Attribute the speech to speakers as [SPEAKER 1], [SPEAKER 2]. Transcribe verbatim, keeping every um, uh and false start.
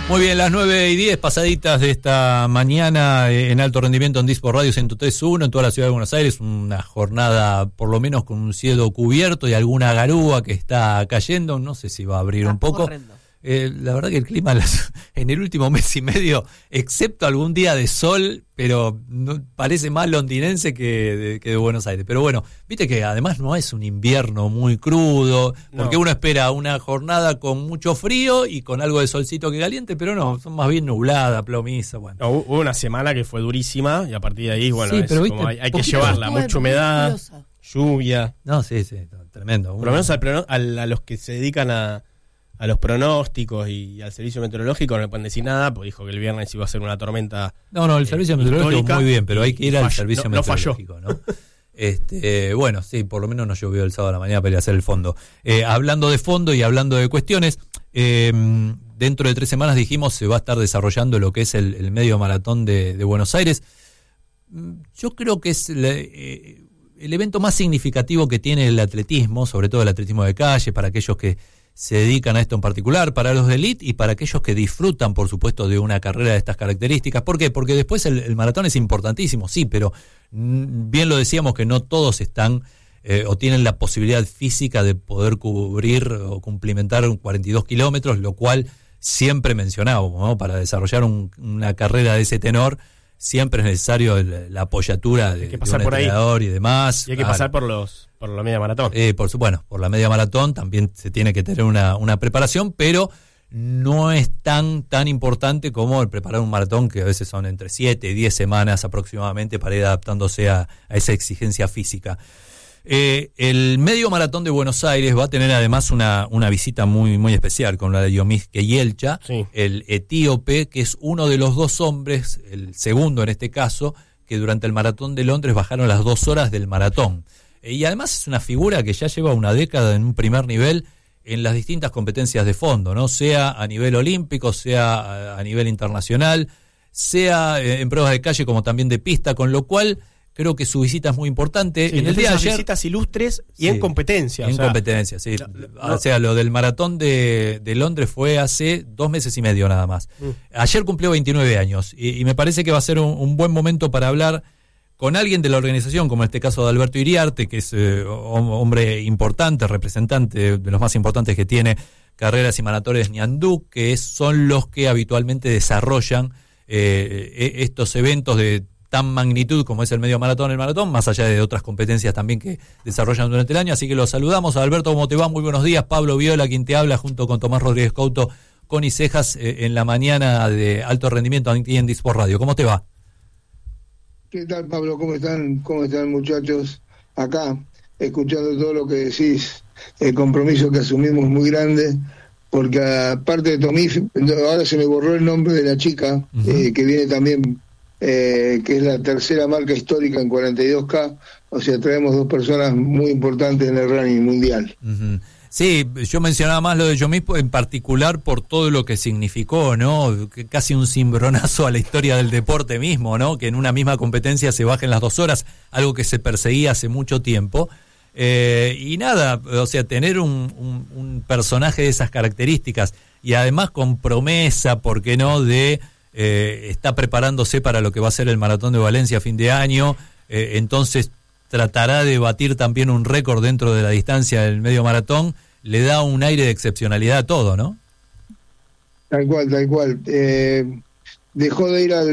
[SPEAKER 1] Muy bien, las nueve y diez pasaditas de esta mañana en Alto Rendimiento en Dispor Radio ciento tres punto uno en toda la ciudad de Buenos Aires. Una jornada por lo menos con un cielo cubierto y alguna garúa que está cayendo. No sé si va a abrir
[SPEAKER 2] ah,
[SPEAKER 1] un poco. Eh, la verdad que el clima las, en el último mes y medio, excepto algún día de sol, pero no, parece más londinense que de, que de Buenos Aires. Pero bueno, viste que además no es un invierno muy crudo, porque no. Uno espera una jornada con mucho frío y con algo de solcito que caliente, pero no, son más bien nublada, plomiza. Bueno.
[SPEAKER 3] No, hubo una semana que fue durísima y a partir de ahí, bueno,
[SPEAKER 1] sí,
[SPEAKER 3] es
[SPEAKER 1] pero,
[SPEAKER 3] como
[SPEAKER 1] ¿viste?
[SPEAKER 3] hay, hay que llevarla, mucha humedad, lluvia.
[SPEAKER 1] No, sí, sí, tremendo.
[SPEAKER 3] Por lo menos al, al, a los que se dedican a a los pronósticos y al servicio meteorológico no le pueden decir nada, pues dijo que el viernes iba a ser una tormenta.
[SPEAKER 1] No, no, el servicio eh, meteorológico muy bien, pero hay que ir al servicio
[SPEAKER 3] no,
[SPEAKER 1] meteorológico,
[SPEAKER 3] no
[SPEAKER 1] ¿no? Este, eh, bueno, sí, por lo menos no llovió el sábado a la mañana para ir a hacer el fondo. Eh, hablando de fondo y hablando de cuestiones, eh, dentro de tres semanas dijimos se va a estar desarrollando lo que es el, el medio maratón de, de Buenos Aires. Yo creo que es el, eh, el evento más significativo que tiene el atletismo, sobre todo el atletismo de calle, para aquellos que se dedican a esto en particular, para los de elite y para aquellos que disfrutan, por supuesto, de una carrera de estas características. ¿Por qué? Porque después el, el maratón es importantísimo, sí, pero bien lo decíamos que no todos están eh, o tienen la posibilidad física de poder cubrir o cumplimentar cuarenta y dos kilómetros, lo cual siempre mencionábamos, ¿no? Para desarrollar un, una carrera de ese tenor, siempre es necesario el, la apoyatura de,
[SPEAKER 3] hay que pasar
[SPEAKER 1] de un
[SPEAKER 3] por
[SPEAKER 1] entrenador
[SPEAKER 3] ahí.
[SPEAKER 1] Y demás.
[SPEAKER 3] Y hay que
[SPEAKER 1] claro.
[SPEAKER 3] pasar por los por la media maratón.
[SPEAKER 1] Eh, por su, bueno, por la media maratón también se tiene que tener una, una preparación, pero no es tan tan importante como el preparar un maratón, que a veces son entre siete y diez semanas aproximadamente para ir adaptándose a, a esa exigencia física. Eh, el medio maratón de Buenos Aires va a tener además una, una visita muy, muy especial con la de Yomif Keyelcha, sí. El etíope, que es uno de los dos hombres, el segundo en este caso, que durante el maratón de Londres bajaron las dos horas del maratón. Eh, y además es una figura que ya lleva una década en un primer nivel en las distintas competencias de fondo, ¿no? Sea a nivel olímpico, sea a, a nivel internacional, sea eh, en pruebas de calle como también de pista, con lo cual creo que su visita es muy importante.
[SPEAKER 3] Sí,
[SPEAKER 1] en el día de ayer,
[SPEAKER 3] visitas ilustres y sí, en competencia.
[SPEAKER 1] En
[SPEAKER 3] o sea,
[SPEAKER 1] competencia, sí.
[SPEAKER 3] No,
[SPEAKER 1] o sea, lo del maratón de, de Londres fue hace dos meses y medio nada más. Mm. Ayer cumplió veintinueve años y, y me parece que va a ser un, un buen momento para hablar con alguien de la organización, como en este caso de Alberto Iriarte, que es eh, hombre importante, representante de los más importantes que tiene Carreras y Maratones Ñandú, que es, son los que habitualmente desarrollan eh, estos eventos de tan magnitud como es el medio maratón, el maratón, más allá de otras competencias también que desarrollan durante el año. Así que los saludamos. Alberto, ¿cómo te va? Muy buenos días. Pablo Viola, quien te habla, junto con Tomás Rodríguez Couto, con Icejas, eh, en la mañana de Alto Rendimiento aquí en Dispor Radio. ¿Cómo te va?
[SPEAKER 4] ¿Qué tal, Pablo? ¿Cómo están? ¿Cómo están, muchachos? Acá, escuchando todo lo que decís, el compromiso que asumimos es muy grande, porque aparte de Tomif, ahora se me borró el nombre de la chica, uh-huh. eh, que viene también, eh, que es la tercera marca histórica en cuarenta y dos K, o sea, traemos dos personas muy importantes en el running mundial.
[SPEAKER 1] Uh-huh. Sí, yo mencionaba más lo de Yomif en particular por todo lo que significó, ¿no? Casi un cimbronazo a la historia del deporte mismo, ¿no? Que en una misma competencia se bajen las dos horas, algo que se perseguía hace mucho tiempo. Eh, y nada, o sea, tener un, un, un personaje de esas características y además con promesa, ¿por qué no?, de eh, está preparándose para lo que va a ser el Maratón de Valencia a fin de año, eh, entonces tratará de batir también un récord dentro de la distancia del medio maratón, le da un aire de excepcionalidad a todo, ¿no?
[SPEAKER 4] Tal cual, tal cual. Eh, dejó de ir al